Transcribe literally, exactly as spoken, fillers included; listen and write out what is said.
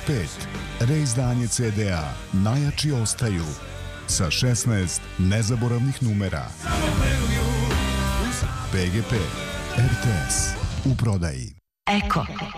pet, reizdanje ce de a, najjači ostaju, sa šesnaest nezaboravnih numera. pe ge pe, er te es, u prodaji. Eko,